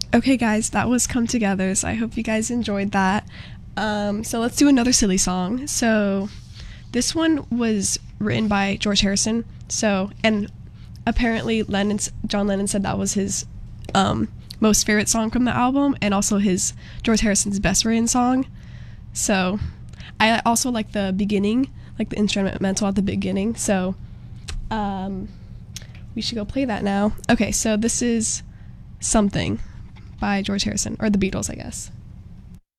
Okay, guys, that was Come Together, so I hope you guys enjoyed that. So let's do another silly song. So this one was written by George Harrison. So, and apparently John Lennon said that was his most favorite song from the album, and also George Harrison's best written song. So I also like the beginning, like the instrumental at the beginning. So we should go play that now. Okay, so this is Something by George Harrison, or the Beatles, I guess.